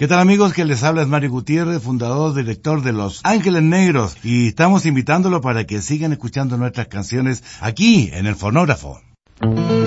¿Qué tal, amigos? Que les habla es Mario Gutiérrez, fundador, director de Los Ángeles Negros, y estamos invitándolo para que sigan escuchando nuestras canciones aquí en el Fonógrafo.